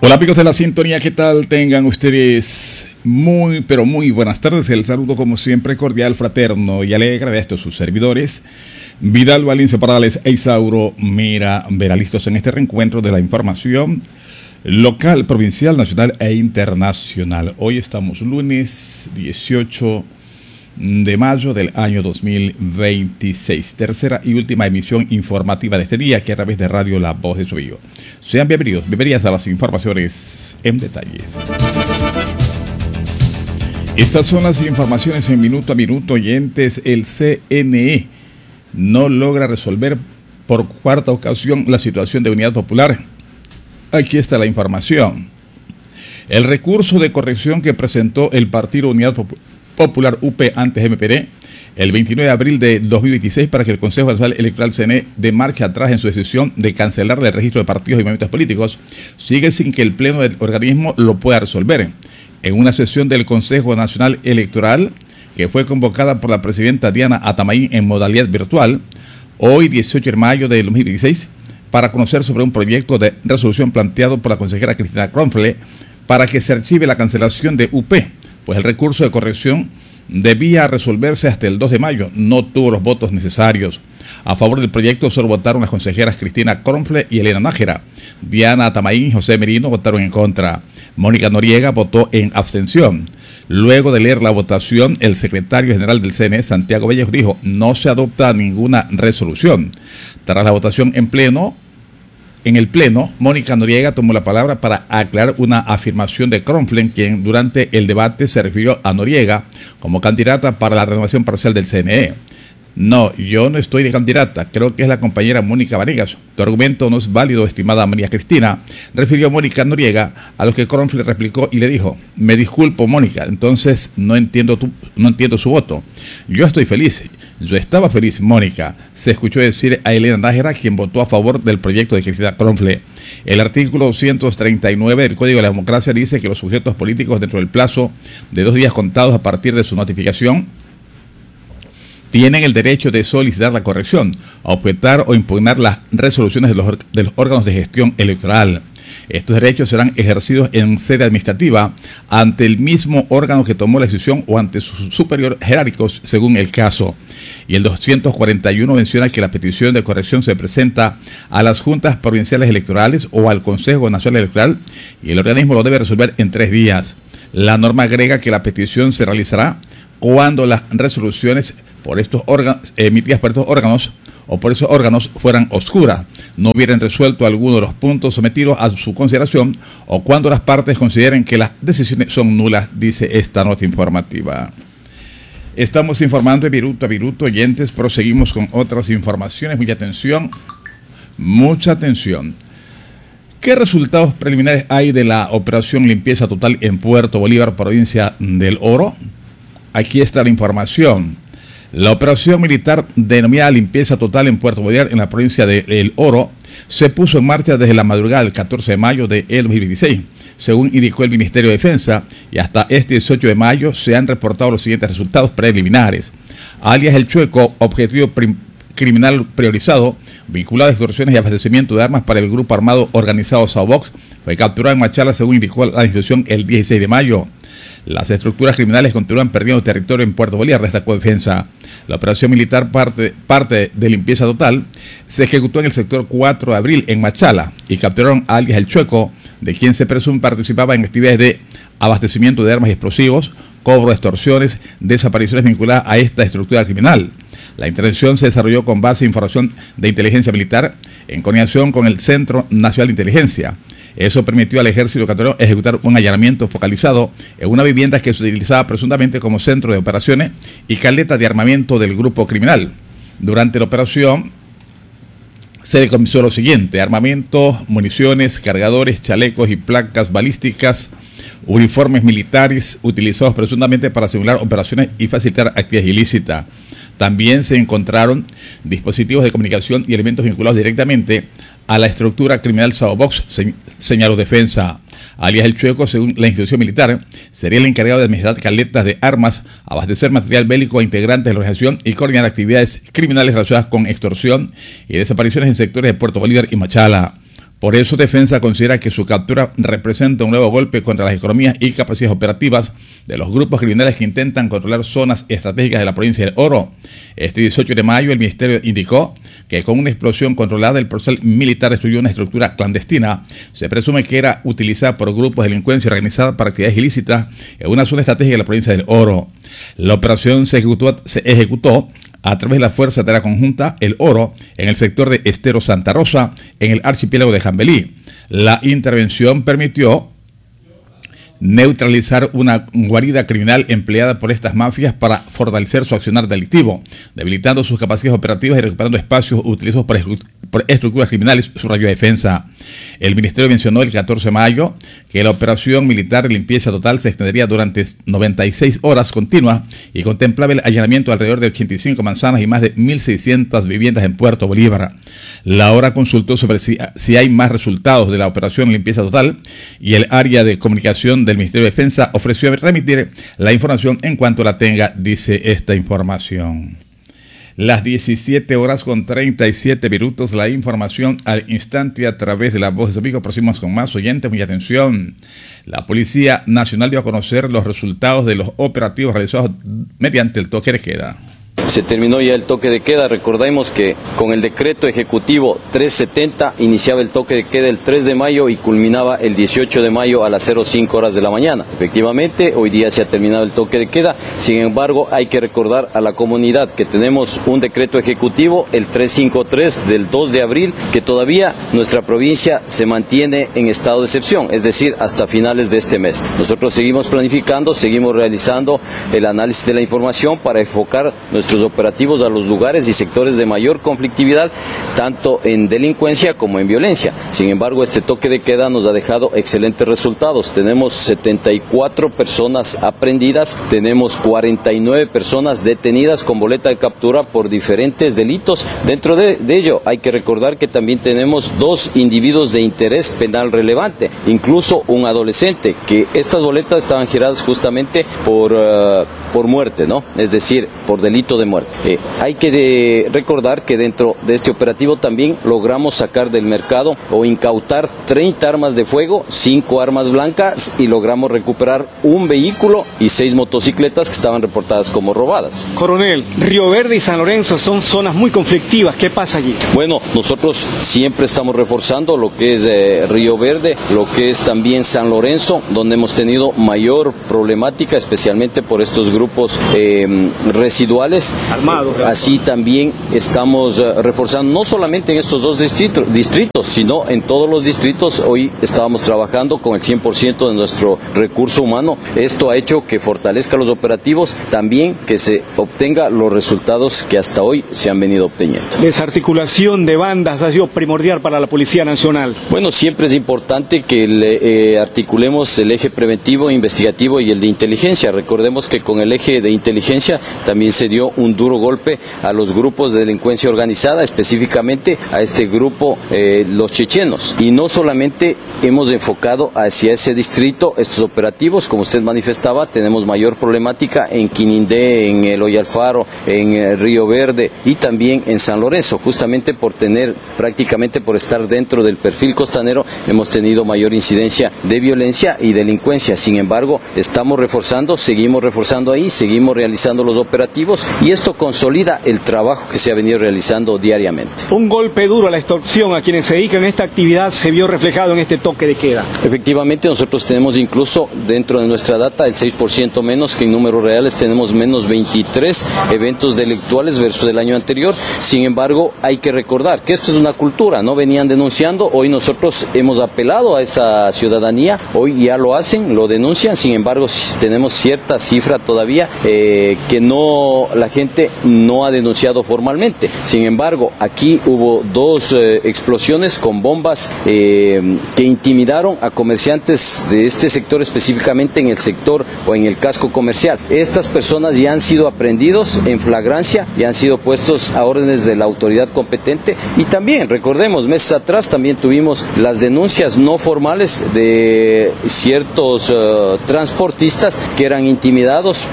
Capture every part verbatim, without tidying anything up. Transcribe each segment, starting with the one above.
Hola amigos de la sintonía, ¿qué tal? Tengan ustedes muy, pero muy buenas tardes. El saludo como siempre cordial, fraterno y alegre de estos sus servidores, Vidal Valencia Parales e Isauro Mira Vera, listos en este reencuentro de la información local, provincial, nacional e internacional. Hoy estamos lunes dieciocho de mayo del año dos mil veintiséis, tercera y última emisión informativa de este día, aquí a través de Radio La Voz de Sobillo. Sean bienvenidos, bienvenidas a las informaciones en detalles. Estas son las informaciones en minuto a minuto, oyentes. El C N E no logra resolver por cuarta ocasión la situación de Unidad Popular. Aquí está la información. El recurso de corrección que presentó el Partido Unidad Popular Popular U P ante M P D el veintinueve de abril de dos mil veintiséis para que el Consejo Nacional Electoral C N E dé marcha atrás en su decisión de cancelar el registro de partidos y movimientos políticos sigue sin que el pleno del organismo lo pueda resolver. En una sesión del Consejo Nacional Electoral que fue convocada por la presidenta Diana Atamaín en modalidad virtual hoy dieciocho de mayo de dos mil veintiséis para conocer sobre un proyecto de resolución planteado por la consejera Cristina Cronfle para que se archive la cancelación de U P, pues el recurso de corrección debía resolverse hasta el dos de mayo, no tuvo los votos necesarios. A favor del proyecto solo votaron las consejeras Cristina Cronfle y Elena Nájera. Diana Atamaín y José Merino votaron en contra. Mónica Noriega votó en abstención. Luego de leer la votación, el secretario general del C N E, Santiago Vallejo, dijo: no se adopta ninguna resolución. Tras la votación en pleno, En el pleno, Mónica Noriega tomó la palabra para aclarar una afirmación de Cronfle, quien durante el debate se refirió a Noriega como candidata para la renovación parcial del C N E. No, yo no estoy de candidata, creo que es la compañera Mónica Vanegas. Tu argumento no es válido, estimada María Cristina, refirió Mónica Noriega, a lo que Cronfle replicó y le dijo: me disculpo, Mónica, entonces no entiendo, tu, no entiendo su voto. Yo estoy feliz. Yo estaba feliz, Mónica, se escuchó decir a Elena Nájera, quien votó a favor del proyecto de Cristina Cronfle. El artículo doscientos treinta y nueve del Código de la Democracia dice que los sujetos políticos, dentro del plazo de dos días contados a partir de su notificación, tienen el derecho de solicitar la corrección, objetar o impugnar las resoluciones de los, de los órganos de gestión electoral. Estos derechos serán ejercidos en sede administrativa ante el mismo órgano que tomó la decisión o ante sus superiores jerárquicos según el caso. Y el doscientos cuarenta y uno menciona que la petición de corrección se presenta a las juntas provinciales electorales o al Consejo Nacional Electoral y el organismo lo debe resolver en tres días. La norma agrega que la petición se realizará cuando las resoluciones por estos órganos, emitidas por estos órganos o por esos órganos fueran oscuras, no hubieran resuelto alguno de los puntos sometidos a su consideración o cuando las partes consideren que las decisiones son nulas, dice esta nota informativa. Estamos informando de viruto a viruto, oyentes, proseguimos con otras informaciones. Mucha atención, mucha atención. ¿Qué resultados preliminares hay de la operación limpieza total en Puerto Bolívar, provincia del Oro? Aquí está la información. La operación militar denominada Limpieza Total en Puerto Bolívar, en la provincia de El Oro, se puso en marcha desde la madrugada del catorce de mayo de dos mil veintiséis, según indicó el Ministerio de Defensa, y hasta este dieciocho de mayo se han reportado los siguientes resultados preliminares. Alias El Chueco, objetivo prim criminal priorizado, vinculado a extorsiones y abastecimiento de armas para el grupo armado organizado Saobox, fue capturado en Machala, según indicó la institución el dieciséis de mayo. Las estructuras criminales continúan perdiendo territorio en Puerto Bolívar, destacó Defensa. La operación militar parte, parte de limpieza total se ejecutó en el sector cuatro de abril en Machala y capturaron a alias El Chueco, de quien se presume participaba en actividades de abastecimiento de armas y explosivos, cobro de extorsiones, desapariciones vinculadas a esta estructura criminal. La intervención se desarrolló con base en información de inteligencia militar en coordinación con el Centro Nacional de Inteligencia. Eso permitió al ejército ecuatoriano ejecutar un allanamiento focalizado en una vivienda que se utilizaba presuntamente como centro de operaciones y caleta de armamento del grupo criminal. Durante la operación se decomisó lo siguiente: armamento, municiones, cargadores, chalecos y placas balísticas, uniformes militares utilizados presuntamente para simular operaciones y facilitar actividades ilícitas. También se encontraron dispositivos de comunicación y elementos vinculados directamente a la estructura criminal Saobox, señaló Defensa. Alias El Chueco, según la institución militar, sería el encargado de administrar caletas de armas, abastecer material bélico a integrantes de la organización y coordinar actividades criminales relacionadas con extorsión y desapariciones en sectores de Puerto Bolívar y Machala. Por eso Defensa considera que su captura representa un nuevo golpe contra las economías y capacidades operativas de los grupos criminales que intentan controlar zonas estratégicas de la provincia del Oro. Este dieciocho de mayo el Ministerio indicó que con una explosión controlada el personal militar destruyó una estructura clandestina. Se presume que era utilizada por grupos de delincuencia organizada para actividades ilícitas en una zona estratégica de la provincia del Oro. La operación se ejecutó, se ejecutó a través de la Fuerza Tarea Conjunta El Oro en el sector de Estero Santa Rosa, en el archipiélago de Jambelí. La intervención permitió neutralizar una guarida criminal empleada por estas mafias para fortalecer su accionar delictivo, debilitando sus capacidades operativas y recuperando espacios utilizados por, por estructuras criminales, subrayó Defensa. El Ministerio mencionó el catorce de mayo que la operación militar de limpieza total se extendería durante noventa y seis horas continuas y contemplaba el allanamiento de alrededor de ochenta y cinco manzanas y más de mil seiscientas viviendas en Puerto Bolívar. La hora consultó sobre si, si hay más resultados de la operación de limpieza total y el área de comunicación del Ministerio de Defensa ofreció remitir la información en cuanto la tenga, dice esta información. Las diecisiete horas con treinta y siete minutos, la información al instante a través de la voz de su amigo. Proseguimos con más oyentes, mucha atención. La Policía Nacional dio a conocer los resultados de los operativos realizados mediante el toque de queda. Se terminó ya el toque de queda. Recordemos que con el decreto ejecutivo trescientos setenta iniciaba el toque de queda el tres de mayo y culminaba el dieciocho de mayo a las cero cinco horas de la mañana. Efectivamente, hoy día se ha terminado el toque de queda. Sin embargo, hay que recordar a la comunidad que tenemos un decreto ejecutivo, el trescientos cincuenta y tres del dos de abril, que todavía nuestra provincia se mantiene en estado de excepción, es decir, hasta finales de este mes. Nosotros seguimos planificando, seguimos realizando el análisis de la información para enfocar nuestros operativos a los lugares y sectores de mayor conflictividad, tanto en delincuencia como en violencia. Sin embargo, este toque de queda nos ha dejado excelentes resultados. Tenemos setenta y cuatro personas aprehendidas, tenemos cuarenta y nueve personas detenidas con boleta de captura por diferentes delitos. Dentro de, de ello hay que recordar que también tenemos dos individuos de interés penal relevante, incluso un adolescente, que estas boletas estaban giradas justamente por, uh, por muerte, ¿no? Es decir, por delito de muerte. Eh, hay que de recordar que dentro de este operativo también logramos sacar del mercado o incautar treinta armas de fuego, cinco armas blancas y logramos recuperar un vehículo y seis motocicletas que estaban reportadas como robadas. Coronel, Río Verde y San Lorenzo son zonas muy conflictivas. ¿Qué pasa allí? Bueno, nosotros siempre estamos reforzando lo que es eh, Río Verde, lo que es también San Lorenzo, donde hemos tenido mayor problemática, especialmente por estos grupos eh, residuales. Armados. Así también estamos uh, reforzando, no solamente en estos dos distritos, distritos, sino en todos los distritos. Hoy estábamos trabajando con el cien por ciento de nuestro recurso humano. Esto ha hecho que fortalezca los operativos, también que se obtenga los resultados que hasta hoy se han venido obteniendo. Desarticulación de bandas ha sido primordial para la Policía Nacional. Bueno, siempre es importante que le, eh, articulemos el eje preventivo, investigativo y el de inteligencia. Recordemos que con el eje de inteligencia también se dio un duro golpe a los grupos de delincuencia organizada, específicamente a este grupo, eh, los chechenos. Y no solamente hemos enfocado hacia ese distrito estos operativos, como usted manifestaba, tenemos mayor problemática en Quinindé, en Eloy Alfaro, en eh, Río Verde y también en San Lorenzo. Justamente por tener, prácticamente por estar dentro del perfil costanero, hemos tenido mayor incidencia de violencia y delincuencia. Sin embargo, estamos reforzando, seguimos reforzando ahí, seguimos realizando los operativos y esto consolida el trabajo que se ha venido realizando diariamente. Un golpe duro a la extorsión a quienes se dedican a esta actividad se vio reflejado en este toque de queda. Efectivamente, nosotros tenemos incluso dentro de nuestra data el seis por ciento menos, que en números reales tenemos menos veintitrés eventos delictuales versus el año anterior. Sin embargo, hay que recordar que esto es una cultura, no venían denunciando, hoy nosotros hemos apelado a esa ciudadanía, hoy ya lo hacen, lo denuncian. Sin embargo, tenemos cierta cifra todavía eh, que no, la gente no ha denunciado formalmente. Sin embargo, aquí hubo dos eh, explosiones con bombas eh, que intimidaron a comerciantes de este sector, específicamente en el sector o en el casco comercial. Estas personas ya han sido aprehendidos en flagrancia y han sido puestos a órdenes de la autoridad competente. Y también, recordemos, meses atrás también tuvimos las denuncias no formales de ciertos uh, transportistas que eran intimidados para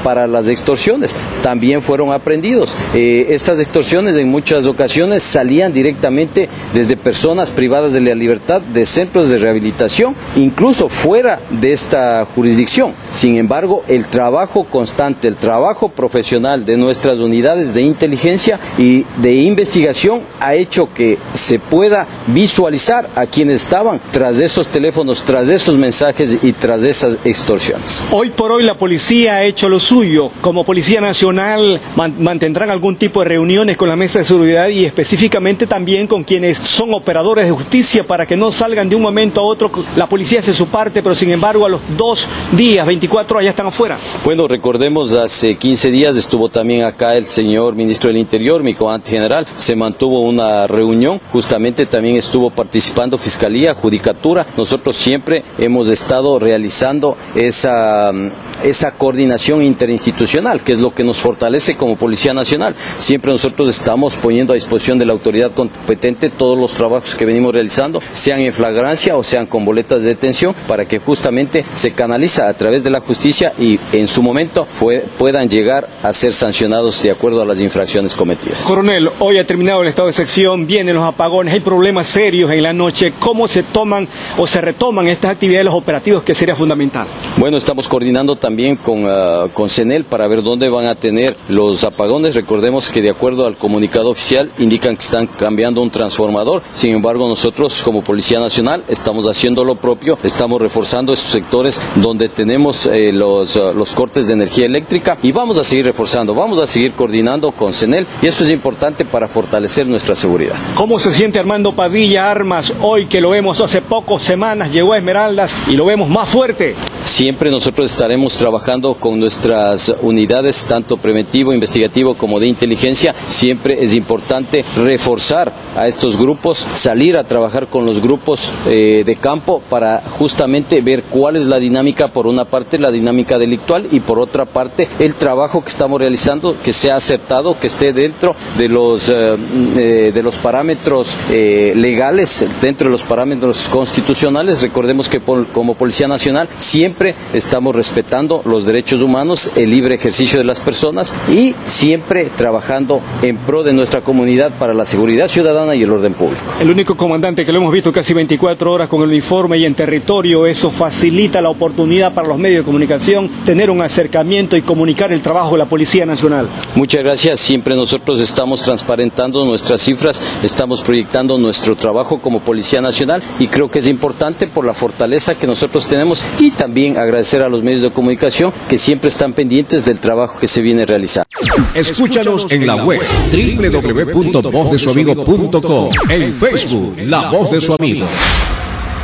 para las extorsiones. También fueron aprendidos. Eh, estas extorsiones en muchas ocasiones salían directamente desde personas privadas de la libertad, de centros de rehabilitación, incluso fuera de esta jurisdicción. Sin embargo, el trabajo constante, el trabajo profesional de nuestras unidades de inteligencia y de investigación ha hecho que se pueda visualizar a quienes estaban tras de esos teléfonos, tras de esos mensajes y tras de esas extorsiones. Hoy por hoy la policía ha hecho lo suyo. Como Policía Nacional man mantendrán algún tipo de reuniones con la mesa de seguridad y específicamente también con quienes son operadores de justicia para que no salgan de un momento a otro. La policía hace su parte, pero sin embargo a los dos días, veinticuatro horas ya están afuera. Bueno, recordemos, hace quince días estuvo también acá el señor ministro del Interior, mi comandante general, se mantuvo una reunión, justamente también estuvo participando Fiscalía, Judicatura. Nosotros siempre hemos estado realizando esa, esa coordinación interinstitucional, que es lo que nos fortalece como Policía Nacional. Siempre nosotros estamos poniendo a disposición de la autoridad competente todos los trabajos que venimos realizando, sean en flagrancia o sean con boletas de detención, para que justamente se canaliza a través de la justicia y en su momento fue, puedan llegar a ser sancionados de acuerdo a las infracciones cometidas. Coronel, hoy ha terminado el estado de sección, vienen los apagones, hay problemas serios en la noche. ¿Cómo se toman o se retoman estas actividades, los operativos, que sería fundamental? Bueno, estamos coordinando también con, uh, con CENEL para ver dónde van a tener los apagones. Recordemos que de acuerdo al comunicado oficial indican que están cambiando un transformador. Sin embargo, nosotros como Policía Nacional estamos haciendo lo propio, estamos reforzando esos sectores donde tenemos eh, los, uh, los cortes de energía eléctrica y vamos a seguir reforzando, vamos a seguir coordinando con CENEL y eso es importante para fortalecer nuestra seguridad. ¿Cómo se siente Armando Padilla Armas hoy que lo vemos hace pocas semanas, llegó a Esmeraldas y lo vemos más fuerte? Siempre nosotros estaremos trabajando con nuestras unidades, tanto preventivo, investigativo como de inteligencia. Siempre es importante reforzar a estos grupos, salir a trabajar con los grupos eh, de campo para justamente ver cuál es la dinámica, por una parte la dinámica delictual y por otra parte el trabajo que estamos realizando, que sea acertado, que esté dentro de los, eh, eh, de los parámetros eh, legales, dentro de los parámetros constitucionales. Recordemos que por, como Policía Nacional siempre estamos respetando los derechos humanos, el libre ejercicio de las personas y siempre trabajando en pro de nuestra comunidad para la seguridad ciudadana y el orden público. El único comandante que lo hemos visto casi veinticuatro horas con el uniforme y en territorio, eso facilita la oportunidad para los medios de comunicación tener un acercamiento y comunicar el trabajo de la Policía Nacional. Muchas gracias, siempre nosotros estamos transparentando nuestras cifras, estamos proyectando nuestro trabajo como Policía Nacional y creo que es importante por la fortaleza que nosotros tenemos y también agradecer a los medios de comunicación que siempre están pendientes del trabajo que se viene realizando. Escúchanos en la web doble u doble u doble u punto voz de su amigo punto com, en Facebook La Voz de su Amigo.